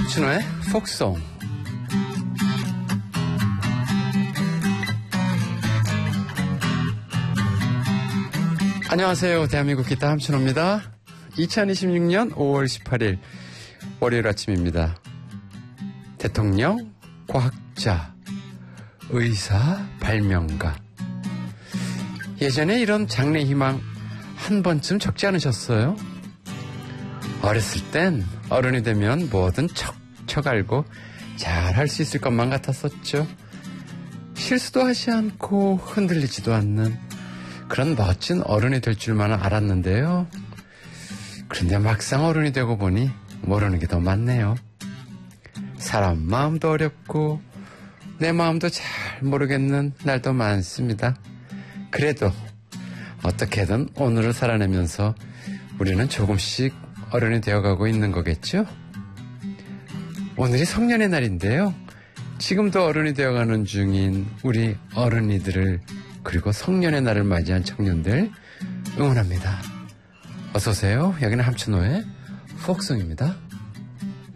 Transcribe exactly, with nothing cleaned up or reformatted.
함춘호의 폭송. 안녕하세요. 대한민국 기타 함춘호입니다. 이천이십육 년 오월 십팔일 월요일 아침입니다. 대통령, 과학자, 의사, 발명가. 예전에 이런 장래 희망 한 번쯤 적지 않으셨어요? 어렸을 땐 어른이 되면 뭐든 척척 알고 잘 할 수 있을 것만 같았었죠. 실수도 하지 않고 흔들리지도 않는 그런 멋진 어른이 될 줄만 알았는데요. 그런데 막상 어른이 되고 보니 모르는 게 더 많네요. 사람 마음도 어렵고 내 마음도 잘 모르겠는 날도 많습니다. 그래도 어떻게든 오늘을 살아내면서 우리는 조금씩 어른이 되어가고 있는 거겠죠? 오늘이 성년의 날인데요. 지금도 어른이 되어가는 중인 우리 어른이들을, 그리고 성년의 날을 맞이한 청년들 응원합니다. 어서오세요. 여기는 함춘호의 폭송입니다.